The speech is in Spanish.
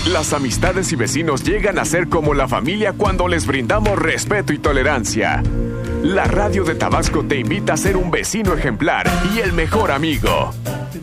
Las amistades y vecinos llegan a ser como la familia cuando les brindamos respeto y tolerancia. La radio de Tabasco te invita a ser un vecino ejemplar y el mejor amigo.